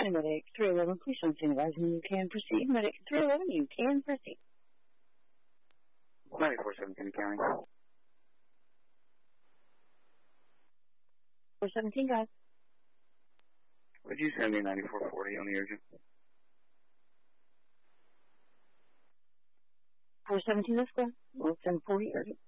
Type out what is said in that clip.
County Medic 311, please don't stand advising you can proceed. Medic 311, you can proceed. 94-7 County County. 417, guys. Would you send me 9440 on the urgent? 417, let's go. We'll send 40 urgent.